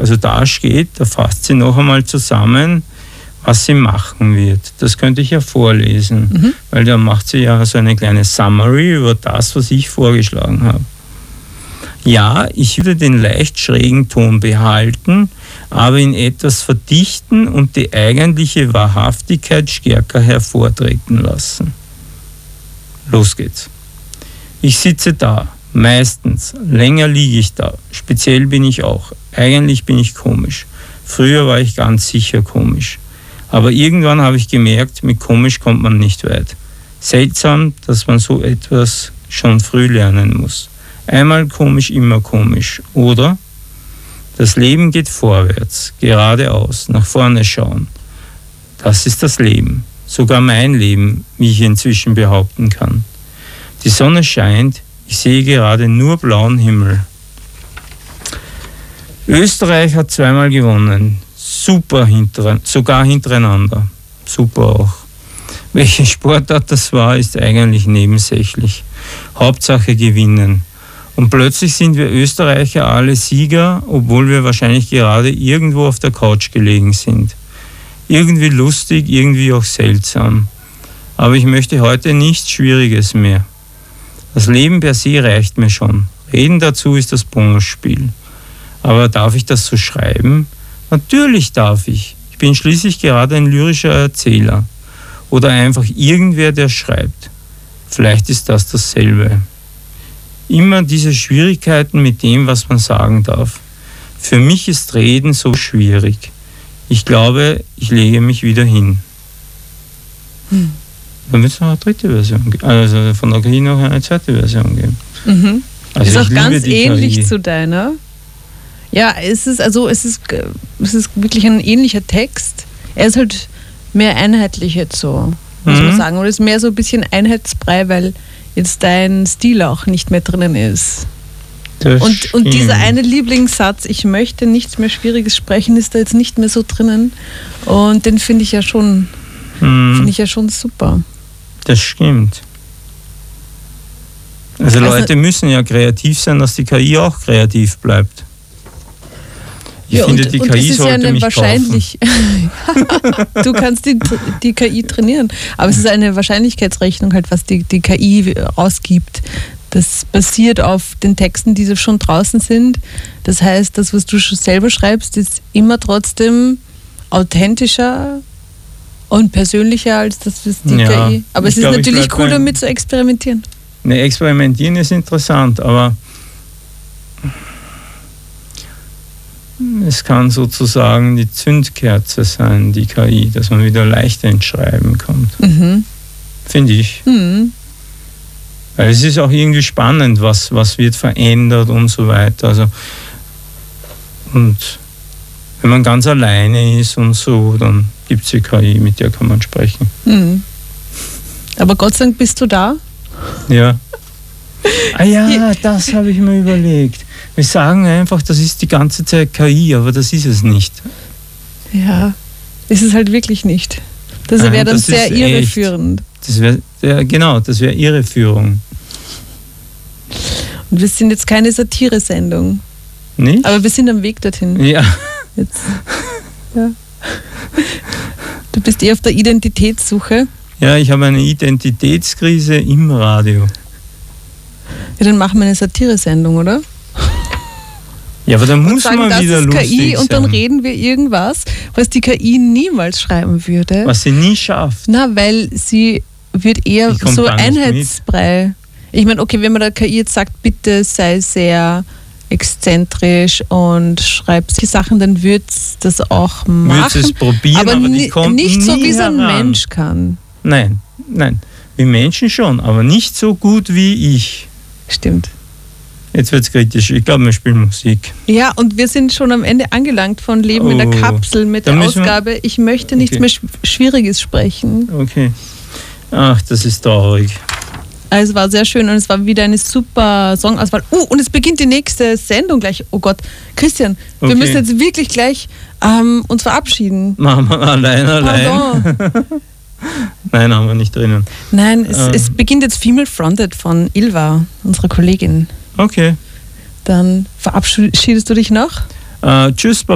Also da steht, da fasst sie noch einmal zusammen, was sie machen wird. Das könnte ich ja vorlesen, weil da macht sie ja so eine kleine Summary über das, was ich vorgeschlagen habe. Ja, ich würde den leicht schrägen Ton behalten, aber ihn etwas verdichten und die eigentliche Wahrhaftigkeit stärker hervortreten lassen. Los geht's. Ich sitze da, meistens. Länger liege ich da. Speziell bin ich auch. Eigentlich bin ich komisch. Früher war ich ganz sicher komisch. Aber irgendwann habe ich gemerkt, mit komisch kommt man nicht weit. Seltsam, dass man so etwas schon früh lernen muss. Einmal komisch, immer komisch. Oder? Das Leben geht vorwärts, geradeaus, nach vorne schauen. Das ist das Leben. Sogar mein Leben, wie ich inzwischen behaupten kann. Die Sonne scheint, ich sehe gerade nur blauen Himmel. Österreich hat 2-mal gewonnen. Super, sogar hintereinander. Super auch. Welche Sportart das war, ist eigentlich nebensächlich. Hauptsache gewinnen. Und plötzlich sind wir Österreicher alle Sieger, obwohl wir wahrscheinlich gerade irgendwo auf der Couch gelegen sind. Irgendwie lustig, irgendwie auch seltsam. Aber ich möchte heute nichts Schwieriges mehr. Das Leben per se reicht mir schon. Reden dazu ist das Bonusspiel. Aber darf ich das so schreiben? Natürlich darf ich. Ich bin schließlich gerade ein lyrischer Erzähler. Oder einfach irgendwer, der schreibt. Vielleicht ist das dasselbe. Immer diese Schwierigkeiten mit dem, was man sagen darf. Für mich ist Reden so schwierig. Ich glaube, ich lege mich wieder hin. Dann wird es noch eine dritte Version geben. Also von der KI noch eine zweite Version geben. Also ist auch ganz ähnlich KI. Zu deiner. Ja, es ist wirklich ein ähnlicher Text. Er ist halt mehr einheitlich jetzt so, muss man sagen. Und es ist mehr so ein bisschen Einheitsbrei, weil jetzt dein Stil auch nicht mehr drinnen ist. Und dieser eine Lieblingssatz, ich möchte nichts mehr Schwieriges sprechen, ist da jetzt nicht mehr so drinnen. Und den finde ich ja schon super. Das stimmt. Also Leute müssen ja kreativ sein, dass die KI auch kreativ bleibt. Ich finde, die KI sollte mich kaufen. Du kannst die KI trainieren. Aber es ist eine Wahrscheinlichkeitsrechnung, halt, was die KI rausgibt. Das basiert auf den Texten, die schon draußen sind. Das heißt, das, was du schon selber schreibst, ist immer trotzdem authentischer und persönlicher als das, was die KI. Aber es ist natürlich cool, damit zu experimentieren. Ne, experimentieren ist interessant, aber es kann sozusagen die Zündkerze sein, die KI, dass man wieder leichter ins Schreiben kommt. Finde ich. Weil es ist auch irgendwie spannend, was wird verändert und so weiter. Also, und wenn man ganz alleine ist und so, dann gibt es die KI, mit der kann man sprechen. Aber Gott sei Dank bist du da. Ja. Das habe ich mir überlegt. Wir sagen einfach, das ist die ganze Zeit KI, aber das ist es nicht. Ja, ist es halt wirklich nicht. Das wäre dann sehr irreführend. Das wäre Irreführung. Und wir sind jetzt keine Satire-Sendung. Nicht? Aber wir sind am Weg dorthin. Ja. Jetzt. Ja. Du bist auf der Identitätssuche. Ja, ich habe eine Identitätskrise im Radio. Ja, dann machen wir eine Satire-Sendung, oder? Ja, aber dann muss man wieder lustig KI sein. Und dann reden wir irgendwas, was die KI niemals schreiben würde. Was sie nie schafft. Na, weil sie wird eher so Einheitsbrei. Ich meine, okay, wenn man der KI jetzt sagt, bitte sei sehr exzentrisch und schreib solche Sachen, dann wird es das auch machen. Wird es probieren, aber die kommt nicht so, wie es ein heran. Mensch kann. Nein. Wir Menschen schon, aber nicht so gut wie ich. Stimmt. Jetzt wird es kritisch. Ich glaube, wir spielen Musik. Ja, und wir sind schon am Ende angelangt von Leben in der Kapsel mit der Ausgabe Ich möchte nichts mehr Schwieriges sprechen. Okay. Ach, das ist traurig. Also es war sehr schön und es war wieder eine super Songauswahl. Und es beginnt die nächste Sendung gleich. Oh Gott, Christian, wir müssen jetzt wirklich gleich uns verabschieden. Machen wir allein. Nein, haben wir nicht drinnen. Nein, es beginnt jetzt Female Fronted von Ilva, unserer Kollegin. Okay. Dann verabschiedest du dich noch? Tschüss,